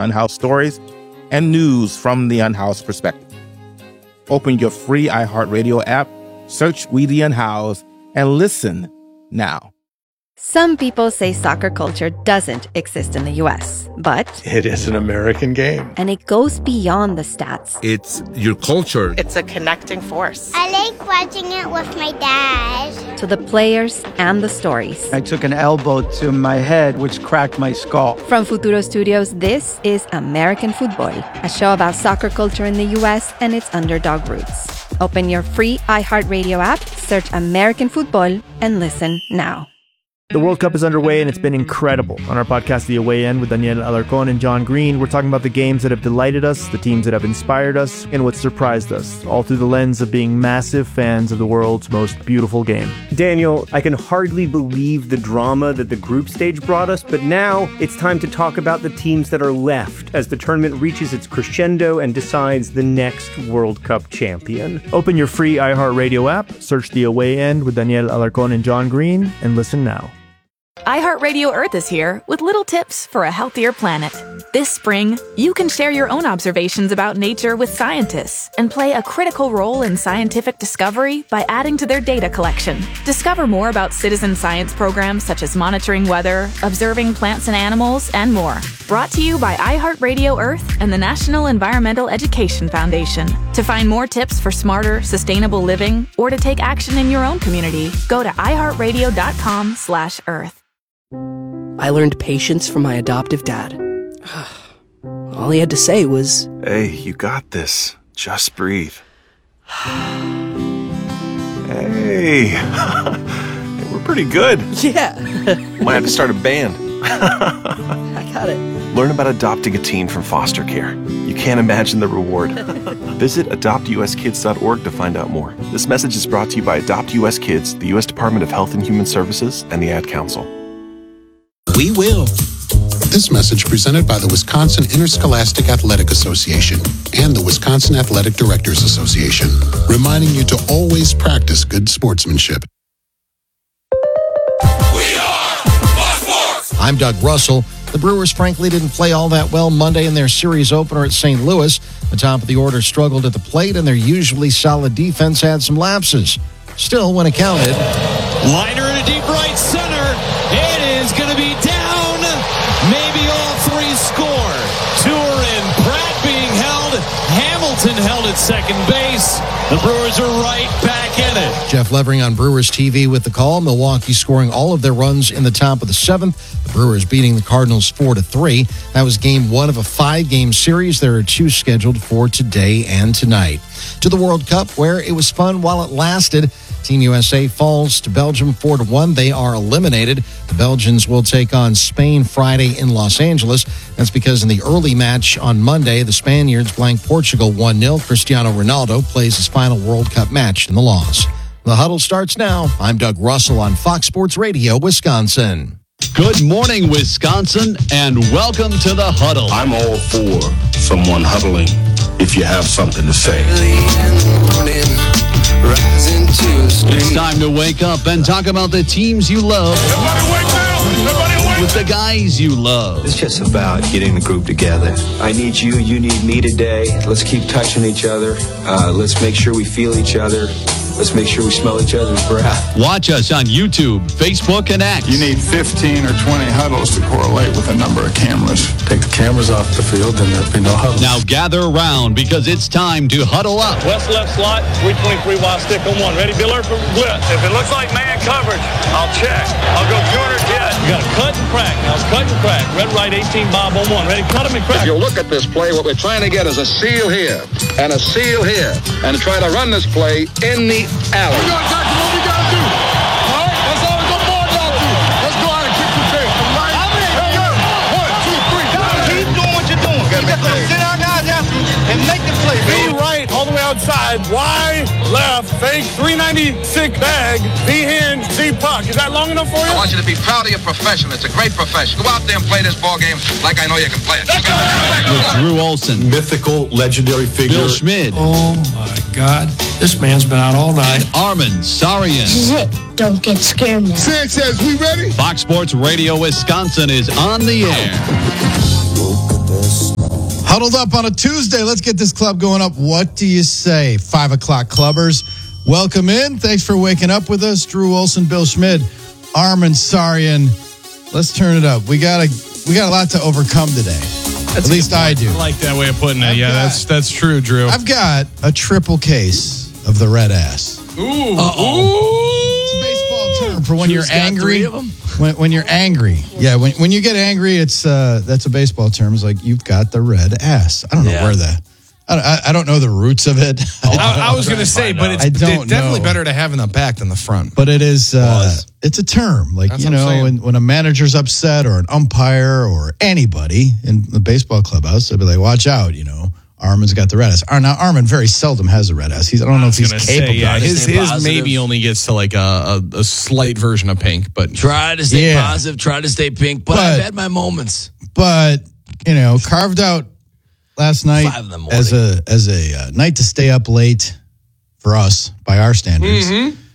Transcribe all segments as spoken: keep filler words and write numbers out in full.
unhoused stories and news from the unhoused perspective. Open your free iHeartRadio app, search We the Unhoused, and listen now. Some people say soccer culture doesn't exist in the U S, but it is an American game. And it goes beyond the stats. It's your culture. It's a connecting force. I like watching it with my dad. To the players and the stories. I took an elbow to my head, which cracked my skull. From Futuro Studios, this is American Football, a show about soccer culture in the U S and its underdog roots. Open your free iHeartRadio app, search American Football, and listen now. The World Cup is underway, and it's been incredible. On our podcast, The Away End, with Daniel Alarcón and John Green, we're talking about the games that have delighted us, the teams that have inspired us, and what surprised us, all through the lens of being massive fans of the world's most beautiful game. Daniel, I can hardly believe the drama that the group stage brought us, but now it's time to talk about the teams that are left as the tournament reaches its crescendo and decides the next World Cup champion. Open your free iHeartRadio app, search The Away End with Daniel Alarcón and John Green, and listen now. iHeartRadio Earth is here with little tips for a healthier planet. This spring, you can share your own observations about nature with scientists and play a critical role in scientific discovery by adding to their data collection. Discover more about citizen science programs such as monitoring weather, observing plants and animals, and more. Brought to you by iHeartRadio Earth and the National Environmental Education Foundation. To find more tips for smarter, sustainable living or to take action in your own community, go to iHeartRadio.com slash Earth. I learned patience from my adoptive dad. All he had to say was, "Hey, you got this. Just breathe." Hey, we're pretty good. Yeah. Might have to start a band. I got it. Learn about adopting a teen from foster care. You can't imagine the reward. Visit adopt u s kids dot org to find out more. This message is brought to you by Adopt U S Kids, the U S Department of Health and Human Services, and the Ad Council. We will. This message presented by the Wisconsin Interscholastic Athletic Association and the Wisconsin Athletic Directors Association, reminding you to always practice good sportsmanship. We are Fox Sports! I'm Doug Russell. The Brewers, frankly, didn't play all that well Monday in their series opener at Saint Louis. The top of the order struggled at the plate, and their usually solid defense had some lapses. Still, when it counted... Liner in a deep right center. It is going to be down. Maybe all three score. Two are in. Pratt being held. Hamilton held at second base. The Brewers are right back in it. Jeff Levering on Brewers T V with the call. Milwaukee scoring all of their runs in the top of the seventh. The Brewers beating the Cardinals four to three. That was game one of a five-game series. There are two scheduled for today and tonight. To the World Cup, where it was fun while it lasted. Team U S A falls to Belgium four to one. They are eliminated. The Belgians will take on Spain Friday in Los Angeles. That's because in the early match on Monday, the Spaniards blanked Portugal one nil. Cristiano Ronaldo plays his final World Cup match in the loss. The Huddle starts now. I'm Doug Russell on Fox Sports Radio, Wisconsin. Good morning, Wisconsin, and welcome to the Huddle. I'm all for someone huddling if you have something to say. It's time to wake up and talk about the teams you love. Everybody wake up! Everybody wake With the guys you love. It's just about getting the group together. I need you, you need me today. Let's keep touching each other. Uh, let's make sure we feel each other. Let's make sure we smell each other's breath. Watch us on YouTube, Facebook, and X. You need fifteen or twenty huddles to correlate with a number of cameras. Take the cameras off the field and there'll be no huddle. Now gather around because it's time to huddle up. West left slot, three twenty-three wide stick on one. Ready, Biller for blitz. If it looks like man coverage, I'll check. I'll go corner jet. You got to cut and crack. Now it's cut and crack. Red right eighteen, Bob on one. Ready, cut him and crack. If you look at this play, what we're trying to get is a seal here and a seal here and try to run this play in the alley. We got exactly what we got to do. All right? That's all we got more got to do. Let's go out and kick the tail. Right? How many? Hey, yo. One, two, three. Keep doing what you're doing. You got to sit our guys after you and make the play. Be right, all the way outside. Y, left, fake, three ninety-six bag, V hand, Z puck. Is that long enough for you? I want you to be proud of your profession. It's a great profession. Go out there and play this ball game like I know you can play it. With Drew Olson. Mythical, legendary figure. Bill Schmid. Oh, my God. This man's been out all night. Armin Sarian. This is it. Don't get scared now. Sanchez, we ready? Fox Sports Radio Wisconsin is on the air. Huddled up on a Tuesday. Let's get this club going up. What do you say? Five o'clock clubbers. Welcome in. Thanks for waking up with us. Drew Olson, Bill Schmid, Armin Sarian. Let's turn it up. We got a we got a lot to overcome today. That's At least I do. I like that way of putting it. I've yeah, got, that's that's true, Drew. I've got a triple case of the red ass. Ooh. Uh-oh. It's a baseball term for when Drew's you're got angry. three of them? When, when you're angry. Yeah, when when you get angry, it's uh, that's a baseball term. It's like, you've got the red ass. I don't know Yeah. where the... I, I don't know the roots of it. I, I was going to say, but it's I don't definitely know. better to have in the back than the front. But it is, uh, it's a term. Like, That's you what I'm know, saying. when, when a manager's upset or an umpire or anybody in the baseball clubhouse, they'll be like, watch out, you know, Armin's got the red ass. Or now, Armin very seldom has the red ass. He's, I don't know if he's gonna capable. say, yeah, Try to his stay his positive. maybe only gets to like a, a, a slight version of pink, but Try to stay Yeah. positive, try to stay pink, but, But- I've had my moments. But, you know, carved out last night Five in the morning. as a as a uh, night to stay up late for us by our standards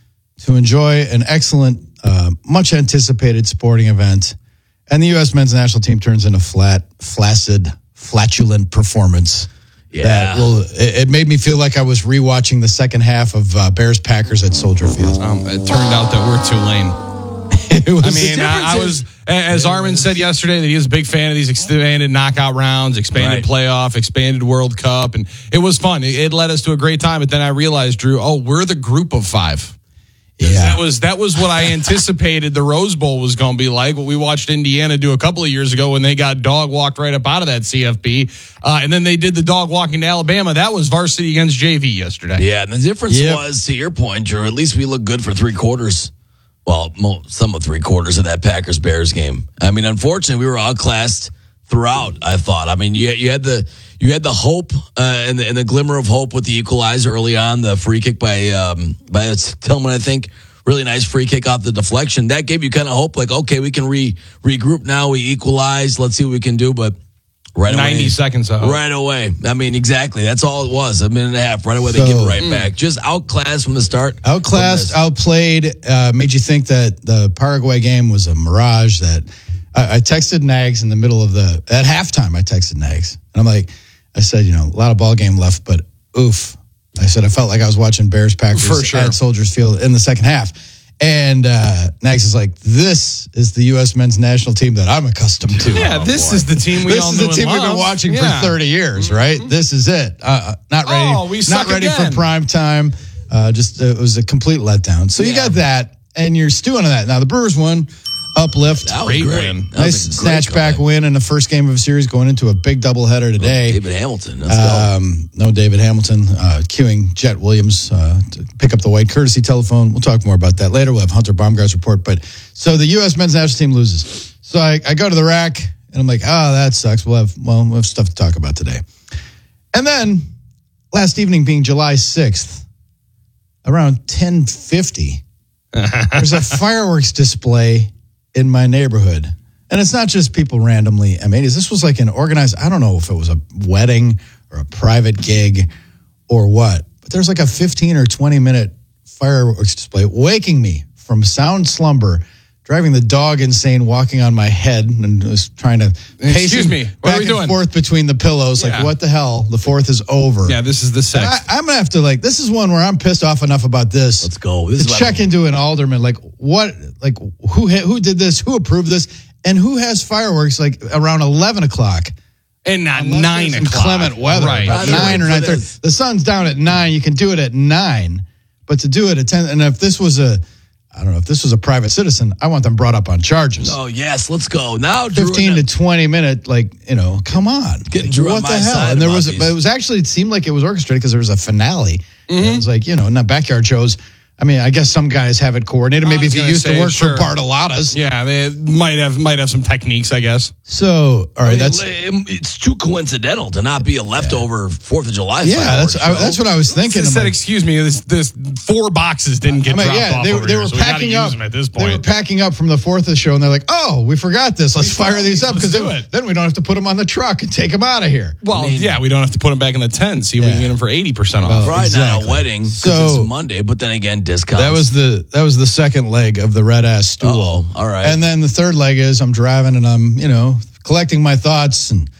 to enjoy an excellent, uh, much anticipated sporting event, and the U S men's national team turns in a flat, flaccid, flatulent performance. Yeah. That will, it, it made me feel like I was rewatching the second half of uh, Bears Packers at Soldier Field. um, it turned out that we're Tulane. It was, I mean, I, I was, as Armin said yesterday, that he was a big fan of these expanded knockout rounds, expanded Right. playoff, expanded World Cup, and it was fun. It, it led us to a great time. But then I realized, Drew, oh, we're the group of five. yeah. That was that was what I anticipated the Rose Bowl was going to be like. What we watched Indiana do a couple of years ago when they got dog walked right up out of that C F P, uh, and then they did the dog walking to Alabama. That was varsity against J V yesterday. Yeah, and the difference Yep. was, to your point, Drew, at least we looked good for three quarters. Well, mo- some of three quarters of that Packers-Bears game. I mean, unfortunately, we were outclassed throughout, I thought. I mean, you, you had the you had the hope uh, and, the, and the glimmer of hope with the equalizer early on, the free kick by, um, by Tillman, I think. Really nice free kick off the deflection. That gave you kind of hope, like, okay, we can re regroup now. We equalize. Let's see what we can do. But right away. ninety seconds of hope. Right away. I mean, exactly. That's all it was. A minute and a half. Right away, they So- give it right back. Just outclassed from the start. Outclassed, outplayed, uh, made you think that the Paraguay game was a mirage. That I, I texted Nags in the middle of the, at halftime, I texted Nags. And I'm like, I said, you know, a lot of ball game left, but oof. I said, I felt like I was watching Bears Packers For sure. at Soldiers Field in the second half. And uh, Nags is like, this is the U S men's national team that I'm accustomed to. Yeah, Oh, this boy. is the team we this all is knew the team and we've been loved. watching Yeah. for thirty years, right? This is it. Uh, not ready. Oh, we not suck ready again. for prime time. Uh, just uh, it was a complete letdown. So you got that, and you're stewing on that. Now the Brewers won, uplift. That was Great great. win. That was Nice a great snatchback comeback. win in the first game of a series, going into a big doubleheader today. David Hamilton. Let's go. Um, no David Hamilton, uh, queuing Jet Williams uh, to pick up the white courtesy telephone. We'll talk more about that later. We'll have Hunter Baumgart's report. But so the U S men's national team loses. So I, I go to the rack and I'm like, oh, that sucks. We'll have well, we'll have stuff to talk about today. And then last evening, being July sixth, around ten fifty, there's a fireworks display in my neighborhood. And it's not just people randomly M eighties. This was like an organized, I don't know if it was a wedding or a private gig or what, but there's like a fifteen or twenty minute fireworks display waking me from sound slumber, driving the dog insane, walking on my head, and was trying to pace Excuse me, what back are we and doing? forth between the pillows. Yeah. Like, what the hell? The fourth is over. Yeah, this is the I, sixth. I'm gonna have to like. This is one where I'm pissed off enough about this. Let's go. This to is what check I'm- into an alderman. Like, what? Like, who hit, who did this? Who approved this? And who has fireworks like around eleven o'clock? And not Unless nine there's some o'clock. Clement weather, Right. about By the nine way, or for nine thirty. this- The sun's down at nine. You can do it at nine, but to do it at ten. And if this was a, I don't know, if this was a private citizen, I want them brought up on charges. Oh, yes. Let's go. Now, Drew. Fifteen to twenty minute, like, you know, come on, Getting Like, Drew on what my the hell? side And there about was, these. but it was actually, it seemed like it was orchestrated because there was a finale. And it was like, you know, not backyard shows. I mean, I guess some guys have it coordinated. Maybe if you used to work for Bartolotta's. Yeah, they might have might have some techniques, I guess. So, all right, I mean, that's it's too coincidental to not be a leftover Fourth of July. yeah, fireworks that's I, show. that's what I was thinking. They I'm said, like, excuse me, this, this four boxes didn't get I mean, dropped yeah, off they, over they here, were so we gotta packing use up. them at this They were point. packing up from the fourth of the show, and they're like, "Oh, we forgot this. Let's We fire forgot these up these. because Let's then, do it." then we don't have to put them on the truck and take them out of here." Well, I mean- yeah, we don't have to put them back in the tent. See if we Yeah. can get them for eighty percent off. Well, Friday exactly. night, a wedding. So- So it's Monday, but then again, discounts. That was the that was the second leg of the red ass stool. Uh-oh. All right. And then the third leg is I'm driving and I'm, you know, collecting my thoughts and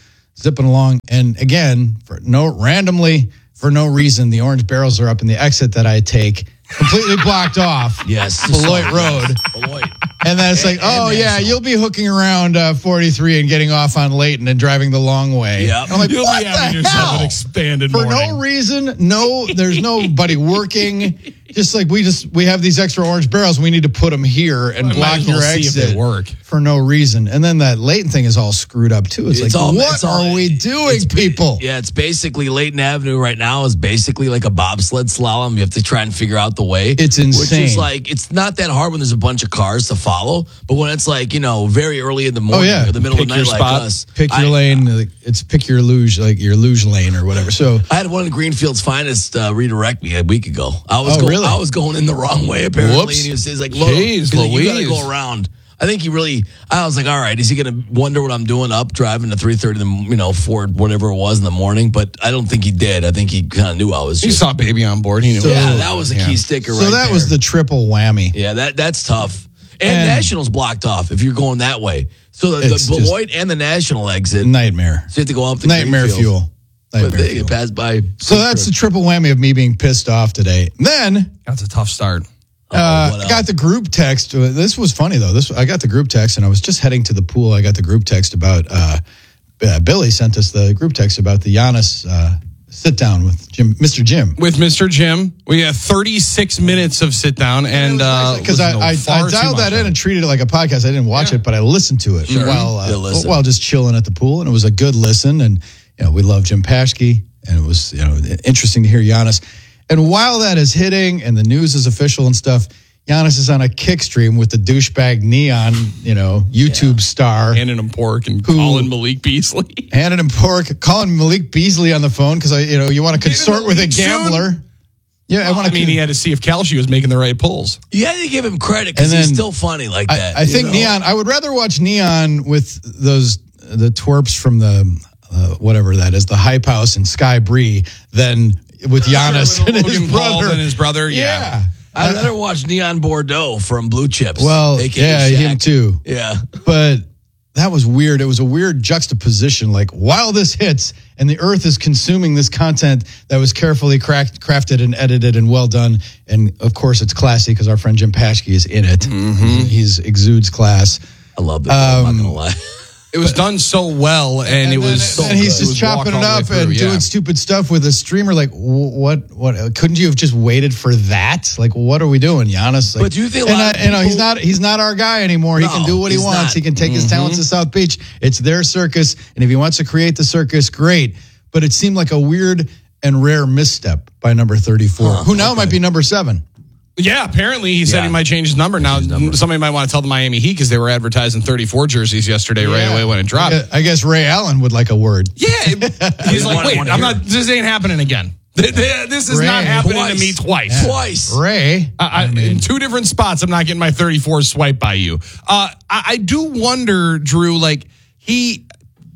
zipping along. And again, for no randomly, for no reason, the orange barrels are up in the exit that I take, completely blocked off. Yes. Beloit Road. Beloit. And then it's like, And- oh, and yeah, National. you'll be hooking around uh, forty-three and getting off on Layton and driving the long way. Yep. I'm like, You'll what be having the yourself hell? an expanded For morning. no reason, no, there's nobody working. Just like we just we have these extra orange barrels, we need to put them here and Might block as well your see if exit they work. for no reason. And then that Layton thing is all screwed up too. It's, It's like, all- what it's all- are we doing, it's- people? Yeah, it's basically Layton Avenue right now is basically like a bobsled slalom. You have to try and figure out the way. It's Which insane. is like, it's not that hard when there's a bunch of cars to follow, but when it's like, you know, very early in the morning yeah. or the middle Pick of the your night like spot, us. Pick your I, lane. like, It's pick your luge, like your luge lane or whatever. So I had one of Greenfield's finest uh, redirect me a week ago. I was Oh, going, really? I was going in the wrong way apparently. Whoops. And he was, he's like, look, Jeez, he's like, you gotta Louise. go around. I think he really, I was like, all right, is he going to wonder what I'm doing up driving to three thirty, you know, Ford, whatever it was in the morning? But I don't think he did. I think he kind of knew I was He just. saw baby on board. He knew. Yeah, that was a Yeah. key sticker so right that there. was the triple whammy. Yeah, that that's tough. And, And- National's blocked off if you're going that way. So the, It's the just- Beloit and the National exit. Nightmare. So you have to go up the Nightmare Greenfield. fuel. But Nightmare they fuel. pass by. So that's the triple whammy of me being pissed off today. Then That's a tough start. Uh, what I got the group text. This was funny though. This I got the group text, and I was just heading to the pool. I got the group text about uh, uh, Billy sent us the group text about the Giannis uh, sit down with Jim, Mister Jim. With Mister Jim, we had thirty-six minutes of sit down, and Because uh, I, I, I dialed that in and treated it like a podcast. I didn't watch it, but I listened to it while Good uh, listen. while just chilling at the pool, and it was a good listen. And you know, we love Jim Paschke, and it was you know interesting to hear Giannis. And while that is hitting, and the news is official and stuff. Giannis is on a kick stream with the douchebag Neon, you know, YouTube star. handing him pork and Who- calling Malik Beasley. Handing him pork, calling Malik Beasley on the phone because I, you know, you want to consort with a Malik soon? gambler. Yeah, I want I to. mean, he had to see if Kalshi was making the right pulls. You had to give him credit because And he's then still funny like that. I, I you think know? Neon. I would rather watch Neon with those the twerps from the uh, whatever that is, the Hype House and Sky Bree, than with Giannis With and his Logan Paul brother. and his brother, yeah. yeah. I'd rather watch Neon Bordeaux from Blue Chips. Well, A K A yeah, Shaq. him too. Yeah. But that was weird. It was a weird juxtaposition. Like while this hits and the earth is consuming this content that was carefully cracked, crafted and edited and well done. And of course it's classy because our friend Jim Paschke is in it. Mm-hmm. He's exudes class. I love that. I'm Um, not going to lie. It was done so well, and, And it then- was. and he's it just was chopping walked it all the up way and through, doing yeah. stupid stuff with a streamer. Like, wh- what? What? Couldn't you have just waited for that? Like, what are we doing, Giannis? Like, But do you think a and lot I, of you know he's people- not he's not our guy anymore. he No, can do what he he's wants. not. He can take his Mm-hmm. talents to South Beach. It's their circus, and if he wants to create the circus, great. But it seemed like a weird and rare misstep by number thirty-four, Huh, who now okay. might be number seven. Yeah, apparently he said Yeah. he might change his number. Now, somebody might want to tell the Miami Heat because they were advertising thirty-four jerseys yesterday right Yeah. away when it dropped. I guess- I guess Ray Allen would like a word. Yeah, he's like, wanna- wait, wanna I'm hear not. it. This ain't happening again. Th- th- This is Ray, not happening twice. to me twice. Twice. Ray, I, I, in two different spots, I'm not getting my thirty-four swiped by you. Uh, I, I do wonder, Drew. Like he,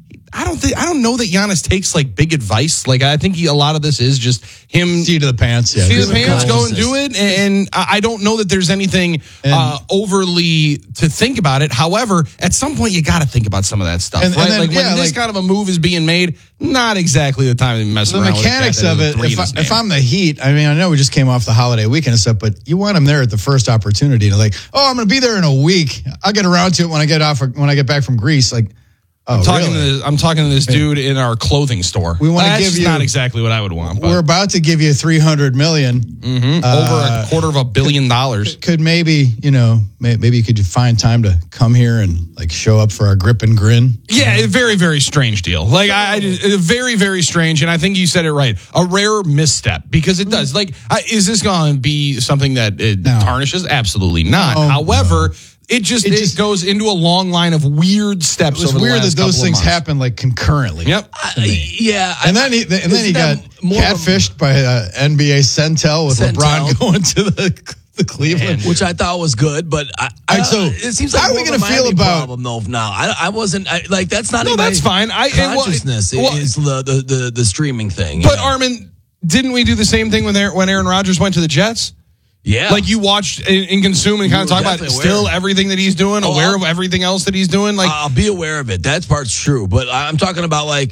I don't think I don't know that Giannis takes like big advice. Like I think he, a lot of this is just him. seat of the pants. Yeah, See Just the pants, cool. go and do it, and I I don't know that there's anything uh, overly to think about it. However, at some point you got to think about some of that stuff, And- and right? then, like when yeah, this like- kind of a move is being made, not exactly the time to mess the around. mechanics with a cat of that it, has a three if, in I, his if name. I'm the Heat, I mean, I know we just came off the holiday weekend and stuff, but you want them there at the first opportunity. And like, oh, I'm going to be there in a week. I'll get around to it when I get off, when I get back from Greece. Like, oh, I'm talking really? to this, I'm talking to this dude in our clothing store. We wanna That's give just you- not exactly what I would want. But We're about to give you three hundred million. Mhm. uh, over a quarter of a billion dollars. Could maybe, you know, may- maybe you could find time to come here and like show up for our grip and grin. Yeah, a very, very strange deal. Like, I, I just- very, very strange. And I think you said it right. A rare misstep because it does. Like, I, is this going to be something that it No. tarnishes? Absolutely not. No, However, it just It it just- goes into a long line of weird steps. It was over the weird last that those couple of things months. happen like concurrently. Yep. I, yeah. And I- then he, and then he isn't got that more of a- catfished by uh, N B A Centel with Centel. LeBron going to the, the Cleveland. which I thought was good, but I, All right, I, so it seems like how are we more of gonna a feel Miami about- problem though. Now I, I wasn't I, like that's not No, even that's my fine. I- it wa- consciousness well- is the, the the the streaming thing. you But know? Armin, didn't we do the same thing when Aaron, when Aaron Rodgers went to the Jets? yeah, Like you watched and, and consumed and You kind of were talk about definitely still aware. everything that he's doing, Oh, aware I'll- of everything else that he's doing. Like I'll be aware of it. That part's true, but I'm talking about like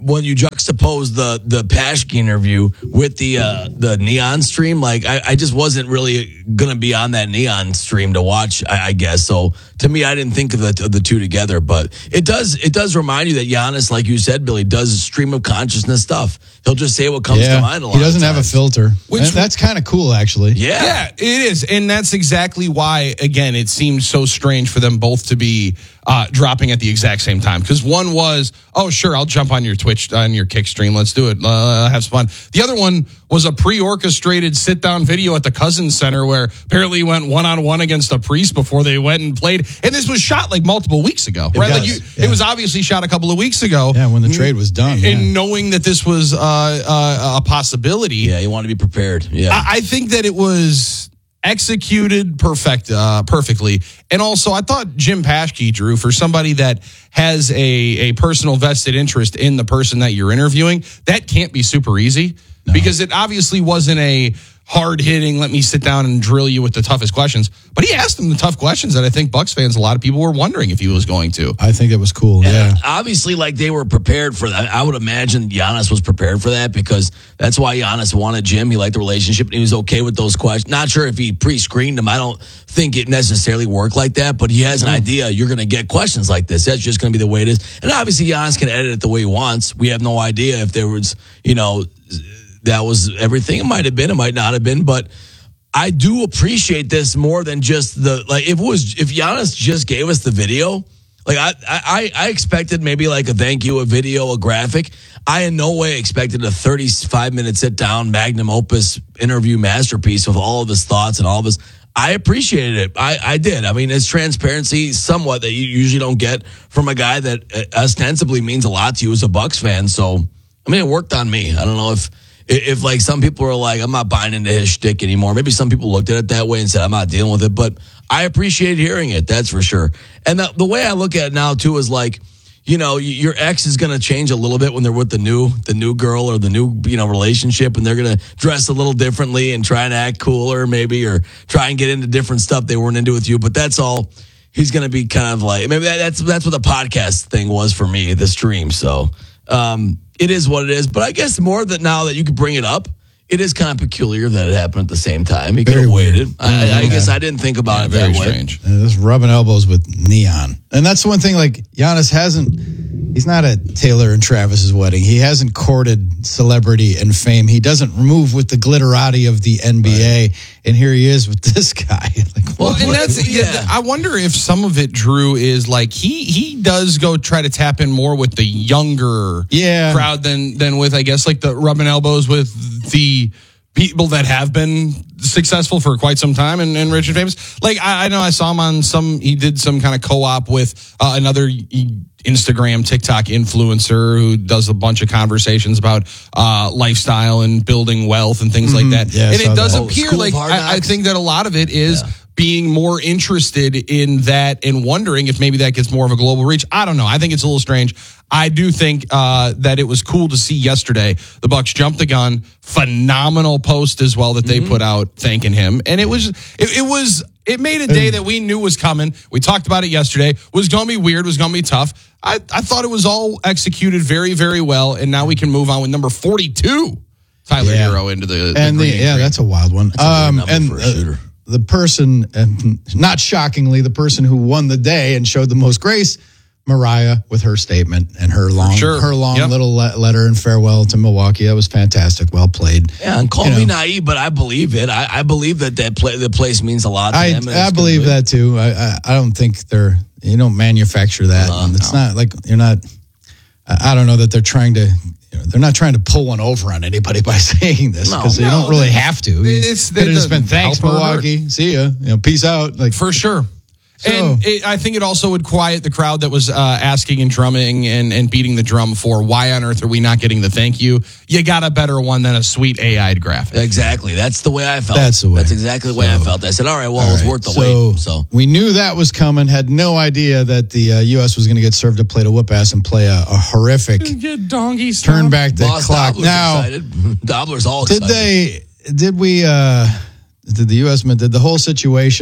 when you juxtapose the the Paschke interview with the uh, the Neon stream, like I, I just wasn't really gonna be on that Neon stream to watch. I, I guess so. To me, I didn't think of the of the two together, but it does it does remind you that Giannis, like you said, Billy, does stream of consciousness stuff. He'll just say what comes yeah, to mind. A lot he doesn't of have a times. filter, Which- and that's kind of cool, actually. Yeah. Yeah, it is. And that's exactly why, again, it seemed so strange for them both to be uh, dropping at the exact same time. Because one was, oh, sure, I'll jump on your Twitch, on your Kick stream. Let's do it. Uh, have some fun. The other one was a pre-orchestrated sit-down video at the Cousins Center where apparently he went one-on-one against a priest before they went and played. And this was shot like multiple weeks ago, It right? Like does, you, yeah. It was obviously shot a couple of weeks ago. Yeah, when the trade was done. And yeah. knowing that this was uh, uh, a possibility. Yeah, you want to be prepared. Yeah. I, I think that it was executed perfect, uh, perfectly. And also, I thought Jim Paschke, Drew, for somebody that has a, a personal vested interest in the person that you're interviewing, that can't be super easy because it obviously wasn't a hard hitting, let me sit down and drill you with the toughest questions. But he asked them the tough questions that I think Bucks fans, a lot of people were wondering if he was going to. I think it was cool. And yeah. obviously, like they were prepared for that. I would imagine Giannis was prepared for that because that's why Giannis wanted Jim. He liked the relationship and he was okay with those questions. Not sure if he pre-screened them. I don't think it necessarily worked like that, but he has an idea you're going to get questions like this. That's just going to be the way it is. And obviously, Giannis can edit it the way he wants. We have no idea if there was, you know, that was everything. It might have been, it might not have been, but I do appreciate this more than just the, like, if it was, if Giannis just gave us the video, like, I, I, I expected maybe like a thank you, a video, a graphic. I in no way expected a thirty-five minute sit down magnum opus interview masterpiece with all of his thoughts and all of his, I appreciated it. I, I did. I mean, it's transparency somewhat that you usually don't get from a guy that ostensibly means a lot to you as a Bucks fan. So, I mean, it worked on me. I don't know if, If like some people are like, I'm not buying into his shtick anymore. Maybe some people looked at it that way and said, I'm not dealing with it. But I appreciate hearing it. That's for sure. And the, the way I look at it now too is like, you know, your ex is going to change a little bit when they're with the new, the new girl or the new, you know, relationship, and they're going to dress a little differently and try and act cooler maybe, or try and get into different stuff they weren't into with you. But that's all. He's going to be kind of like, maybe that, that's that's what the podcast thing was for me, the stream. So. Um, it is what it is, but I guess more that now that you could bring it up, it is kind of peculiar that it happened at the same time. He could have waited. I, I guess I didn't think about Yeah, it very that way. strange. Uh, This rubbing elbows with Neon. And that's the one thing, like, Giannis hasn't, he's not at Taylor and Travis's wedding. He hasn't courted celebrity and fame. He doesn't move with the glitterati of the N B A. Right. And here he is with this guy. Like, Well, what- and that's, yeah. yeah. I wonder if some of it, Drew, is like he he does go try to tap in more with the younger Yeah. crowd than than with, I guess, like the rubbing elbows with the people that have been successful for quite some time and, and rich and famous. Like, I, I know I saw him on some, he did some kind of co-op with uh, another Instagram, TikTok influencer who does a bunch of conversations about uh, lifestyle and building wealth and things Mhm. like that. Yeah, I and saw it does that. Oh, appear School of like, Hard I, I Knocks? think that a lot of it is Yeah. being more interested in that and wondering if maybe that gets more of a global reach. I don't know. I think it's a little strange. I do think uh, that it was cool to see yesterday. The Bucks jumped the gun. Phenomenal post as well that they Mm-hmm. put out thanking him. And it was, it, it was, it made a day that we knew was coming. We talked about it yesterday. Was going to be weird. Was going to be tough. I, I thought it was all executed very, very well. And now we can move on with number forty-two, Tyler Yeah. Hero into the, the and the, green yeah, green. that's a wild one. a weird Um, number and for a uh, shooter. the person, and not shockingly, the person who won the day and showed the most grace, Mariah, with her statement and her long, sure. her long Yep. little le- letter and farewell to Milwaukee. That was fantastic. Well played. Yeah, and call You me know. naive, but I believe it. I, I believe that that play, the place means a lot to I him. and I it's believe good. that too. I, I I don't think they're you don't manufacture that. No, And it's no. not like you're not. I I don't know that they're trying to. You know, they're not trying to pull one over on anybody by saying this No, because they no, don't really they- have to. You it's- could have they- just been the thanks help or hurt. Milwaukee. See ya. You know, peace out. Like For sure. So- and it, I think it also would quiet the crowd that was uh, asking and drumming and, and beating the drum for why on earth are we not getting the thank you? You got a better one than a sweet A I'd graphic. Exactly. That's the way I felt. That's the way. That's exactly the way I So- felt. I said, all right, well, All it's right, worth the so wait. So we knew that was coming. Had no idea that the uh, U S was going to get served a plate of whoop ass and play a, a horrific Get donkey turn back the Boss clock. Dobler's Now, excited. Dobler's all did excited. they? Did we? uh Did the U S men? Did the whole situation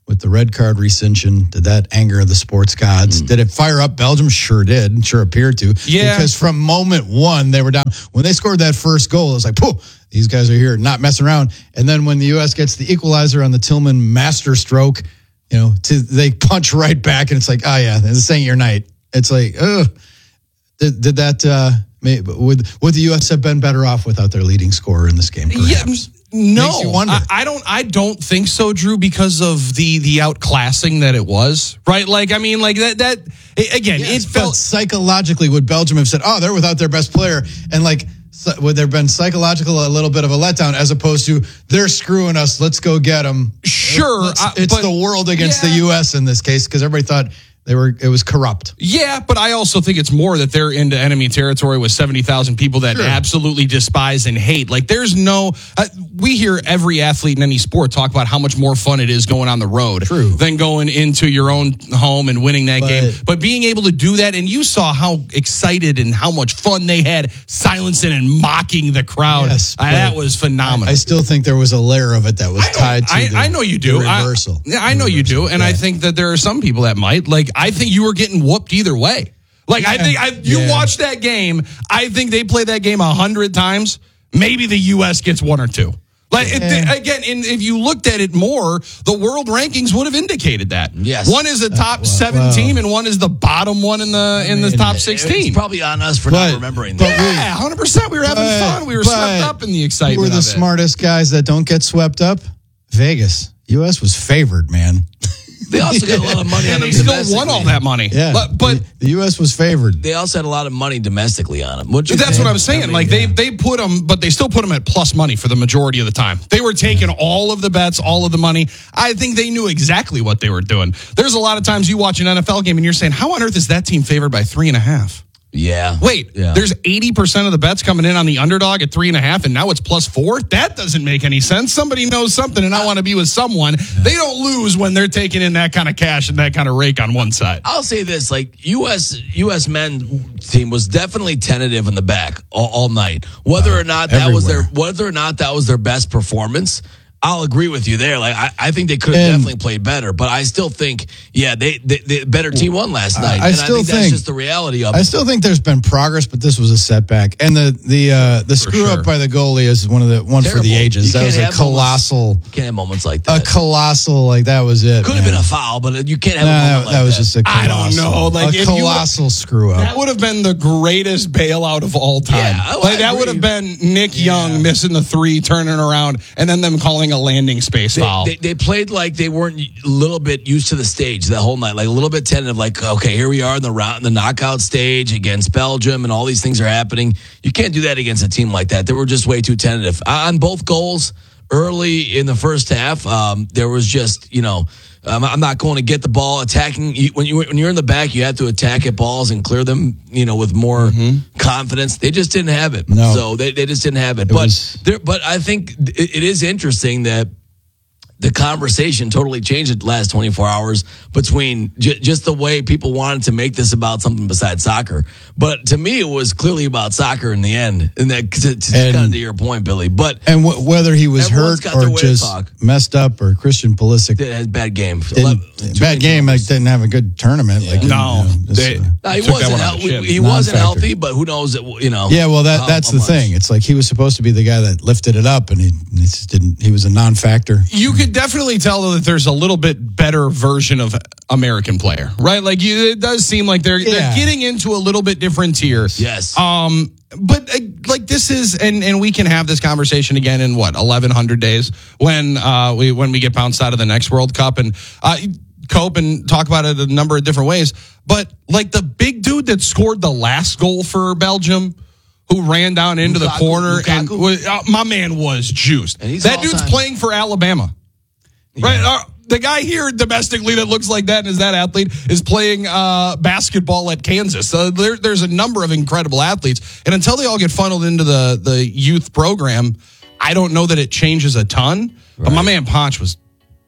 with the red card rescission? Did that anger the sports gods? Mm. Did it fire up Belgium? Sure did. Sure appeared to. Yeah. Because from moment one, they were down. When they scored that first goal, it was like, pooh, these guys are here, not messing around. And then when the U S gets the equalizer on the Tillman master stroke, you know, to, they punch right back, and it's like, oh, yeah, this ain't your night. It's like, ugh. Did, did that, uh, would, would the U S have been better off without their leading scorer in this game, perhaps? Yeah, no, Makes you wonder. I, I don't. I don't think so, Drew, because of the the outclassing that it was. Right? Like, I mean, like that. That again, yes, it felt psychologically. Would Belgium have said, "Oh, they're without their best player," and like, would there have been psychological a little bit of a letdown as opposed to they're screwing us, let's go get them? Sure, it's, uh, it's but, the world against yeah. the U S in this case because everybody thought. They were. It was corrupt. Yeah, but I also think it's more that they're into enemy territory with seventy thousand people that sure. absolutely despise and hate. Like, there's no. Uh, we hear every athlete in any sport talk about how much more fun it is going on the road True. than going into your own home and winning that but, game. But being able to do that, and you saw how excited and how much fun they had silencing and mocking the crowd. Yes, uh, that was phenomenal. I, I still think there was a layer of it that was tied to. I, the, I know you do. The reversal. I, yeah, I know the you do, and yeah. I think that there are some people that might like. I think you were getting whooped either way. Like, yeah. I think I, you yeah. watch that game. I think they play that game a hundred times. Maybe the U S gets one or two. Like yeah. it, again, and if you looked at it more, the world rankings would have indicated that. Yes, one is the top uh, well, seven well, team, and one is the bottom one in the in the top sixteen. It's probably on us for but, not remembering but that. Yeah, hundred percent. We were having but, fun. We were swept up in the excitement. Who were the of smartest guys that don't get swept up? Vegas. U S was favored, man. They also got a lot of money on and them. They still won all that money. Yeah, but, but the, the U S was favored. They also had a lot of money domestically on them. What that's think? what I'm saying. I mean, like yeah. they they put them, but they still put them at plus money for the majority of the time. They were taking yeah. all of the bets, all of the money. I think they knew exactly what they were doing. There's a lot of times you watch an N F L game and you're saying, how on earth is that team favored by three and a half? Yeah. Wait, yeah. there's eighty percent of the bets coming in on the underdog at three and a half, and now it's plus four? That doesn't make any sense. Somebody knows something, and I want to be with someone. Yeah. They don't lose when they're taking in that kind of cash and that kind of rake on one side. I'll say this, like, U S U S men team was definitely tentative in the back all, all night. Whether uh, or not that everywhere. was their whether or not that was their best performance, I'll agree with you there. Like, I, I think they could have definitely played better, but I still think, yeah, they, they, the better team won last night. I and still I think, think that's just the reality of it. I still think there's been progress, but this was a setback. And the the uh, the For screw sure. up by the goalie is one of the one Terrible. for the ages. You That was can't a have colossal, moments, you can't have moments like that. a colossal like that was it. Could man. have been a foul, but you can't have Nah, a moment that, like that was that. just a I colossal, don't know. Like, a if you colossal screw up. That would have been the greatest bailout of all time. Yeah, I- like I that agree. would have been Nick Yeah. Young missing the three, turning around, and then them calling a landing space They, foul. they, they played like they weren't a little bit used to the stage that whole night, like a little bit tentative. Like, okay, here we are in the round, in the knockout stage against Belgium, and all these things are happening. You can't do that against a team like that. They were just way too tentative on both goals early in the first half. Um, there was just, you know, um, I'm not going to get the ball attacking. You, when you when you're in the back, you have to attack at balls and clear them, you know, with more mm-hmm. confidence. They just didn't have it. No. So they, they just didn't have it. It but was- there, but I think it, it is interesting that the conversation totally changed the last twenty-four hours between j- just the way people wanted to make this about something besides soccer. But to me, it was clearly about soccer in the end. And that, to, to And- kind of to your point, Billy. But And w- whether he was Everyone's hurt got their or way to just talk. messed up or Christian Pulisic it had a bad game. didn't- Eleven- too bad many game, like turnovers. didn't have a good tournament. Like No, you know, this, they- uh, No, he Took that wasn't. one on Hel- the chin. he wasn't Non-factor. healthy, but who knows? That, you know. Yeah, well, that how- that's how the much. thing. It's like he was supposed to be the guy that lifted it up, and he, he just didn't. He was a non-factor. You could definitely tell though that there's a little bit better version of American player, right? Like you, it does seem like they're Yeah. they're getting into a little bit different tier. Yes. Um, but uh, like this is, and and we can have this conversation again in what eleven hundred days when uh we when we get bounced out of the next World Cup and uh cope and talk about it a number of different ways. But like the big dude that scored the last goal for Belgium, who ran down into Lukaku, the corner Lukaku. and was, uh, my man was juiced. And he's that all dude's time. playing for Alabama. Right, uh, the guy here domestically that looks like that and is that athlete is playing uh, basketball at Kansas. So there, there's a number of incredible athletes, and until they all get funneled into the the youth program, I don't know that it changes a ton. Right. But my man Ponch was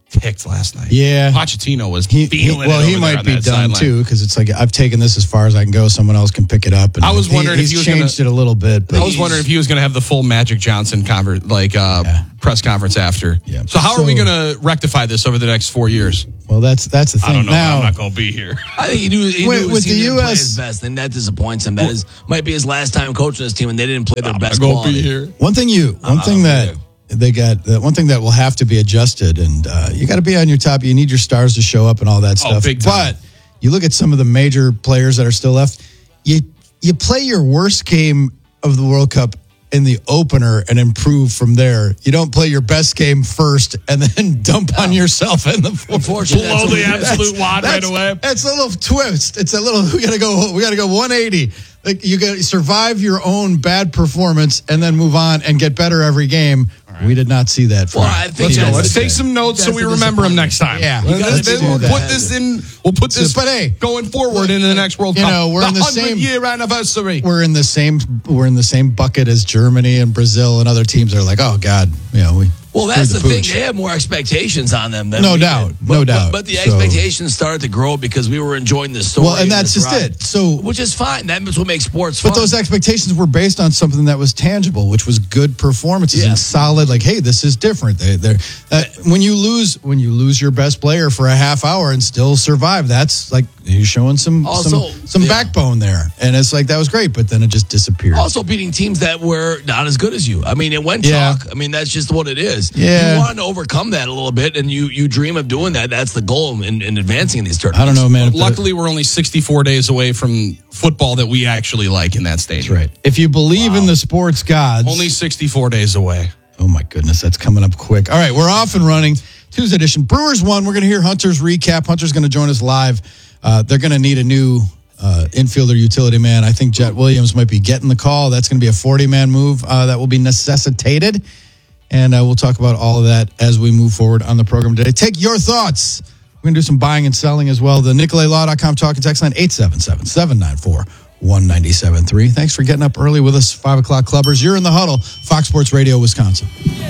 ticked last night. Yeah. Pochettino was He, he- feeling well, it he over there might on be that done sideline. too because it's like I've taken this as far as I can go. Someone else can pick it up. And I was he- wondering if he's he was changed gonna, it a little bit. But I was wondering if he was going to have the full Magic Johnson conver- like uh, Yeah. press conference after. Yeah. So how So- are we going to rectify this over the next four years? Well, that's that's the thing. I don't know. Now, I'm not going to be here. I think he knew, he With- knew with his team the didn't play U S his best, and that disappoints him. That is might be his last time coaching this team, and they didn't play their I'm best not going to quality. be here. one thing you one thing that they got the one thing that will have to be adjusted, and uh, you got to be on your top. You need your stars to show up and all that Oh, stuff. big time. But you look at some of the major players that are still left. You you play your worst game of the World Cup in the opener and improve from there. You don't play your best game first and then dump on yourself in the fourth. Unfortunately, Blow that's the what it is. absolute wad right That's- away. It's a little twist. It's a little. We gotta go. We gotta go one eighty. Like you got to survive your own bad performance and then move on and get better every game. We did not see that. Well, I think Let's go. that's Let's the- take some notes so that's we the remember him next time. Yeah, Well, you gotta then do we'll that. put this in. We'll put this. But hey, going forward into the next World you Cup. know, we're in the hundred same- year anniversary. we're in the same. We're in the same bucket as Germany and Brazil and other teams. Are like, oh God, you know, we. Well, that's the, screwed thing. pooch. They have more expectations on them than No we doubt. did. No But- doubt. But, but the So- expectations started to grow because we were enjoying the story. Well, and that's this just ride, it. So, which is fine. That's what makes sports fun. but those expectations were based on something that was tangible, which was good performances Yeah. and solid. Like, hey, this is different. They, they're uh, when you lose when you lose your best player for a half hour and still survive. That's like you're showing some Also, some, some yeah. backbone there, and it's like that was great. But then it just disappeared. Also beating teams that were not as good as you. I mean, it went Yeah. chalk. I mean, that's just what it is. Yeah. You want to overcome that a little bit, and you you dream of doing that. That's the goal in, in advancing in these tournaments. I don't know, man. If the- Luckily, we're only sixty-four days away from football that we actually like in that stadium. That's right. If you believe in the sports gods, Only sixty-four days away. oh my goodness, that's coming up quick. All right, we're off and running. Tuesday edition. Brewers won. We're going to hear Hunter's recap. Hunter's going to join us live. Uh, they're going to need a new uh, infielder utility man. I think Jet Williams might be getting the call. That's going to be a forty-man move uh, that will be necessitated. And uh, we'll talk about all of that as we move forward on the program today. Take your thoughts. We're going to do some buying and selling as well. The Nicolay Law dot com talk and text line eight seven seven, seven nine four, one nine seven three. Thanks for getting up early with us, five o'clock clubbers. You're in the huddle, Fox Sports Radio, Wisconsin.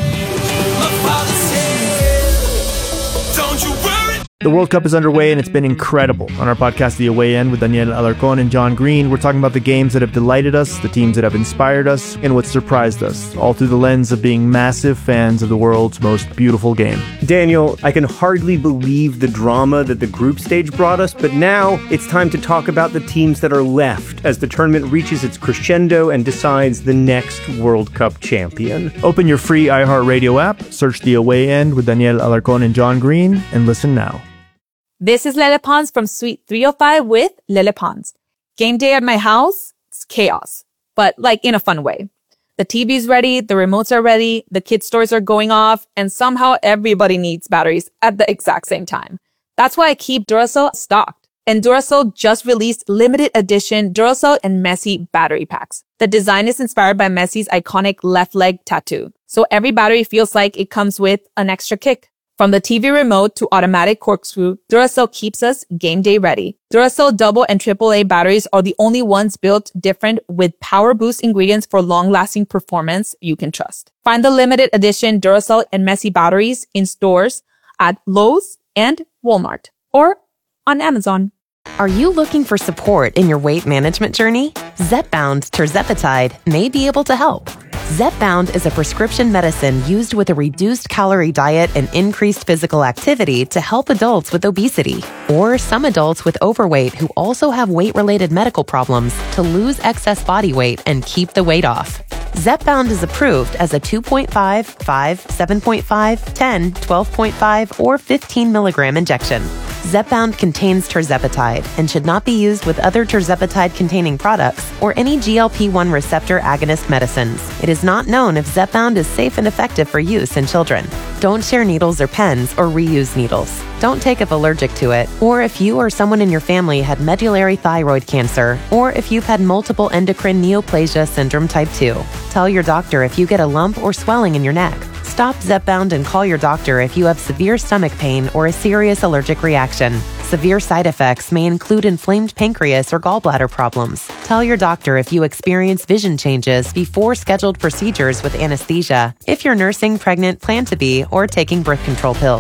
The World Cup is underway and it's been incredible. On our podcast, The Away End, with Daniel Alarcon and John Green, we're talking about the games that have delighted us, the teams that have inspired us, and what surprised us, all through the lens of being massive fans of the world's most beautiful game. Daniel, I can hardly believe the drama that the group stage brought us, but now it's time to talk about the teams that are left as the tournament reaches its crescendo and decides the next World Cup champion. Open your free iHeartRadio app, search The Away End with Daniel Alarcon and John Green, and listen now. This is Lele Pons from Suite three oh five with Lele Pons. Game day at my house, it's chaos, but like in a fun way. The T V's ready, the remotes are ready, the kids' toys are going off, and somehow everybody needs batteries at the exact same time. That's why I keep Duracell stocked. And Duracell just released limited edition Duracell and Messi battery packs. The design is inspired by Messi's iconic left leg tattoo, so every battery feels like it comes with an extra kick. From the T V remote to automatic corkscrew, Duracell keeps us game day ready. Duracell double and triple A batteries are the only ones built different with power boost ingredients for long-lasting performance you can trust. Find the limited edition Duracell and Messi batteries in stores at Lowe's and Walmart or on Amazon. Are you looking for support in your weight management journey? Zepbound Tirzepatide may be able to help. Zepbound is a prescription medicine used with a reduced calorie diet and increased physical activity to help adults with obesity or some adults with overweight who also have weight-related medical problems to lose excess body weight and keep the weight off. Zepbound is approved as a two point five, five, seven point five, ten, twelve point five, or fifteen milligram injection. Zepbound contains tirzepatide and should not be used with other tirzepatide-containing products or any G L P one receptor agonist medicines. It is not known if Zepbound is safe and effective for use in children. Don't share needles or pens or reuse needles. Don't take if allergic to it, or if you or someone in your family had medullary thyroid cancer, or if you've had multiple endocrine neoplasia syndrome type two. Tell your doctor if you get a lump or swelling in your neck. Stop Zepbound and call your doctor if you have severe stomach pain or a serious allergic reaction. Severe side effects may include inflamed pancreas or gallbladder problems. Tell your doctor if you experience vision changes before scheduled procedures with anesthesia, if you're nursing, pregnant, plan to be, or taking birth control pills.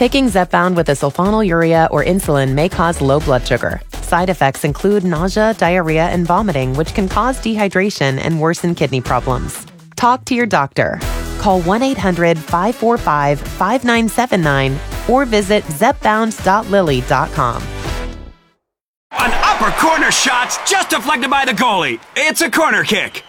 Taking Zepbound with a sulfonylurea or insulin may cause low blood sugar. Side effects include nausea, diarrhea, and vomiting, which can cause dehydration and worsen kidney problems. Talk to your doctor. Call one eight hundred five four five five nine seven nine or visit zepbound dot lilly dot com. An upper corner shot's just deflected by the goalie. It's a corner kick.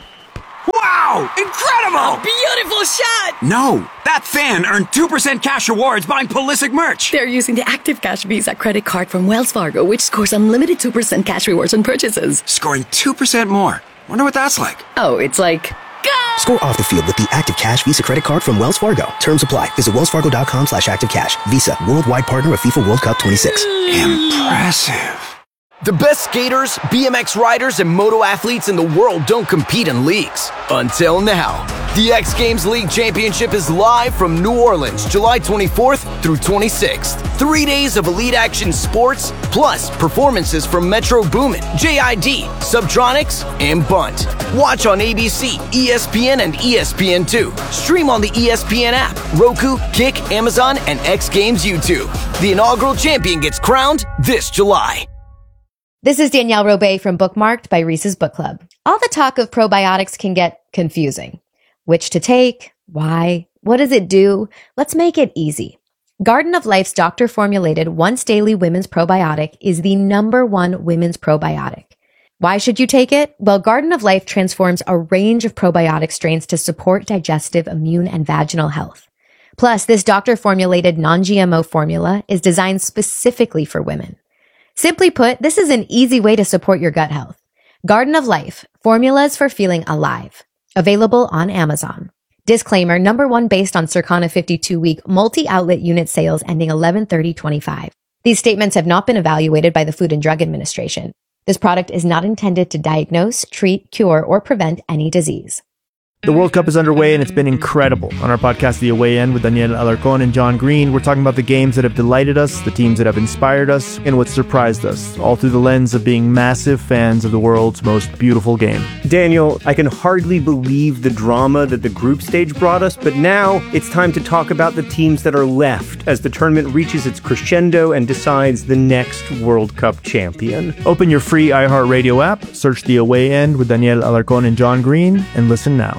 Wow! Incredible! A beautiful shot! No, that fan earned two percent cash rewards buying Pulisic merch. They're using the Active Cash Visa credit card from Wells Fargo, which scores unlimited two percent cash rewards on purchases. Scoring two percent more. Wonder what that's like. Oh, it's like... Go! Score off the field with the Active Cash Visa credit card from Wells Fargo. Terms apply. Visit wellsfargo.com slash activecash. Visa, worldwide partner of FIFA World Cup twenty-six. Impressive. The best skaters, B M X riders, and moto athletes in the world don't compete in leagues. Until now. The X Games League Championship is live from New Orleans, July twenty-fourth through twenty-sixth. Three days of elite action sports, plus performances from Metro Boomin, J I D, Subtronics, and Bunt. Watch on A B C, E S P N, and E S P N two. Stream on the E S P N app, Roku, Kick, Amazon, and X Games YouTube. The inaugural champion gets crowned this July. This is Danielle Robay from Bookmarked by Reese's Book Club. All the talk of probiotics can get confusing. Which to take? Why? What does it do? Let's make it easy. Garden of Life's doctor-formulated once-daily women's probiotic is the number one women's probiotic. Why should you take it? Well, Garden of Life transforms a range of probiotic strains to support digestive, immune, and vaginal health. Plus, this doctor-formulated non-G M O formula is designed specifically for women. Simply put, this is an easy way to support your gut health. Garden of Life, formulas for feeling alive. Available on Amazon. Disclaimer, number one based on Circana fifty-two week multi-outlet unit sales ending eleven thirty twenty-five. These statements have not been evaluated by the Food and Drug Administration. This product is not intended to diagnose, treat, cure, or prevent any disease. The World Cup is underway and it's been incredible. On our podcast, The Away End, with Daniel Alarcón and John Green, we're talking about the games that have delighted us, the teams that have inspired us, and what surprised us, all through the lens of being massive fans of the world's most beautiful game. Daniel, I can hardly believe the drama that the group stage brought us, but now it's time to talk about the teams that are left as the tournament reaches its crescendo and decides the next World Cup champion. Open your free iHeartRadio app, search The Away End with Daniel Alarcón and John Green, and listen now.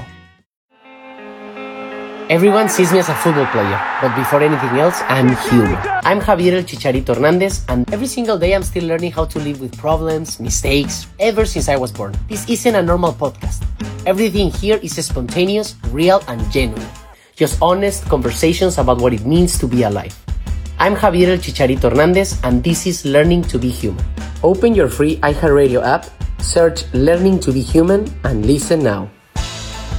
Everyone sees me as a football player, but before anything else, I'm human. I'm Javier El Chicharito Hernández, and every single day I'm still learning how to live with problems, mistakes, ever since I was born. This isn't a normal podcast. Everything here is spontaneous, real, and genuine. Just honest conversations about what it means to be alive. I'm Javier El Chicharito Hernández, and this is Learning to be Human. Open your free iHeartRadio app, search Learning to be Human, and listen now.